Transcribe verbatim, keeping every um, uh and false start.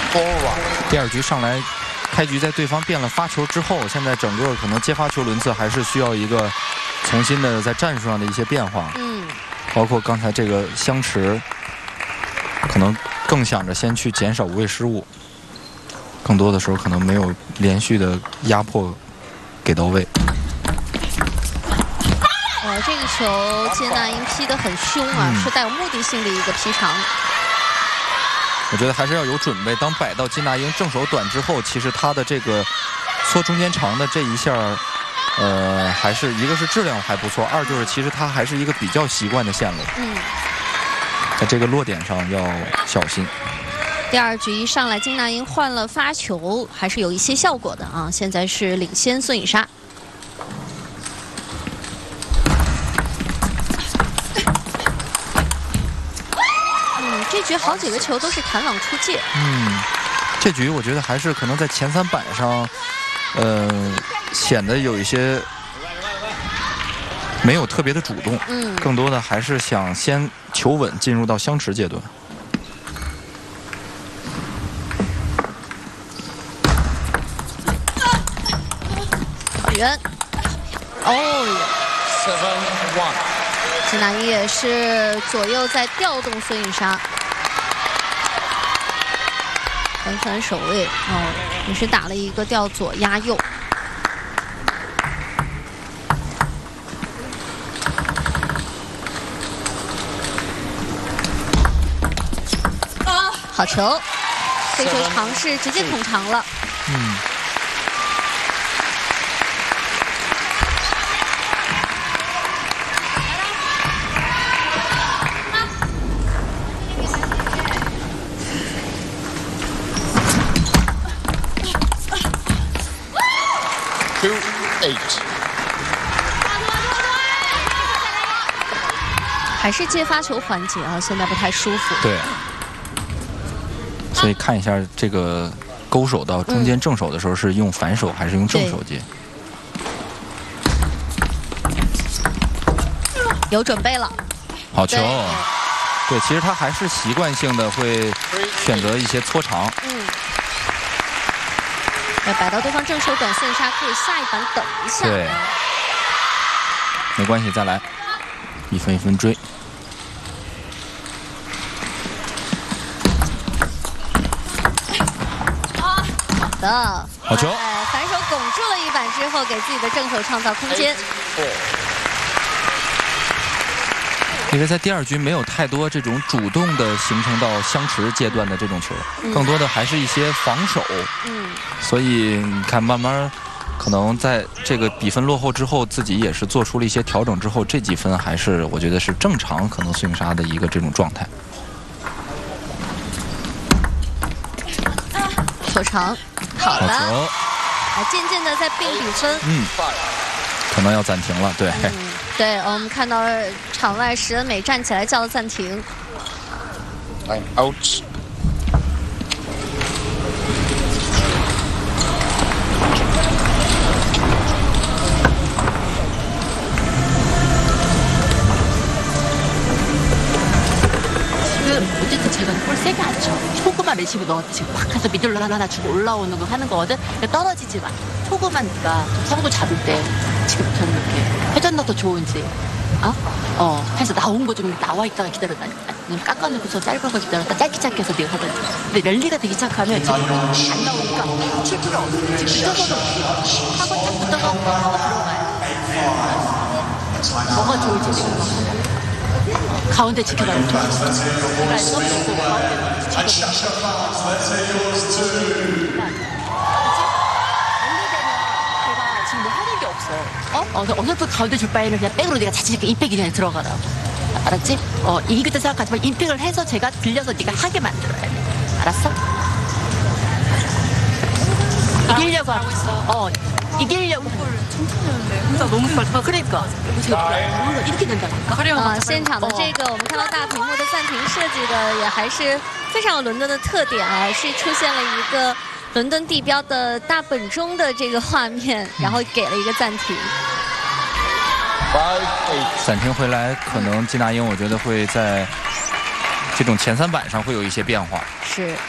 第二局上来，开局在对方变了发球之后，现在整个可能接发球轮次还是需要一个重新的在战术上的一些变化。 嗯， 包括刚才这个相持，可能更想着先去减少无谓失误，更多的时候可能没有连续的压迫给到位。 呃，这个球金娜英劈得很凶啊， 嗯、 是带有目的性的一个劈长。 我觉得还是要有准备。当摆到金娜英正手短之后，其实她的这个搓中间长的这一下，呃，还是一个是质量还不错，二就是其实她还是一个比较习惯的线路。 嗯， 在这个落点上要小心。 第二局一上来，金娜英换了发球，还是有一些效果的啊。现在是领先孙颖莎。这局好几个球都是弹网出界。 嗯，这局我觉得还是可能在前三板上，呃，显得有一些没有特别的主动。 嗯， 更多的还是想先求稳，进入到相持阶段。 好远，哦哟！金娜英也是左右在调动孙颖莎。翻翻手位哦，也是打了一个调左压右。好球，这球尝试直接捅长了。 嗯。 two eight， 还是接发球环节啊，现在不太舒服。 对，所以看一下这个勾手到中间正手的时候，是用反手还是用正手接？ 有准备了， 好球！对，其实他还是习惯性的会选择一些搓长。 嗯。摆到对方正手短，孙颖莎可以下一板等一下。 对，没关系，再来，一分一分追。 好的， 好球！ 哎，反手拱住了一板之后，给自己的正手创造空间。 因为在第二局没有太多这种主动的形成到相持阶段的这种球， 嗯、 更多的还是一些防守。 嗯， 所以你看，慢慢可能在这个比分落后之后，自己也是做出了一些调整之后，这几分还是我觉得是正常，可能孙颖莎的一个这种状态。 球长，好的， 好， 渐渐的在并比分。 嗯，可能要暂停了，对。 嗯对，我们看到场外石恩美站起来叫了暂停。 I'm out。 지금 어쨌든 제가 볼 세게 안 쳐. 초구만 레시브 너 지금 팍 해서 미들로 하나 주고 올라오는 거 하는 거거든. 떨어지지 마. 초구만 네가 성구 잡을 때 지금 저는 이렇게 회전 넣어도 좋은지 어? 어 해서 나온 거 좀 나와 있다가 기다렸다니까. 아니면 깎아놓고서 짧은 거 기다렸다 짧게 짧게 해서 내가 하든지. 근데 랠리가 되기 시작하면 지금 안 나오니까 칠 필요 없어. 지금 붙어서도 하고 딱 붙어서 하고 들어가야 뭐가 좋을지 지금 가운데 지켜봐야 돼. 내가 서비스고 가운데 지금 뭐 하는 게 없어. 어? 어, 어설프 가운데 줄 바에는 그냥 백으로 내가 자칫 이렇게 임팩이 그냥 들어가라고. 알았지? 어, 이기겠다 생각하지만 임팩을 해서 제가 빌려서 네가 하게 만들어야 돼. 알았어? 이기려고 하고 있어. 어, 이기려고. 혼자 너무 빨라. 그러니까. 이렇게 된다니까. 啊，现场的这个我们看到大屏幕的暂停设计的也还是非常有伦敦的特点啊，是出现了一个伦敦地标的大本钟的这个画面，然后给了一个暂停。 暂停回来，可能金娜英我觉得会在这种前三板上会有一些变化。 是。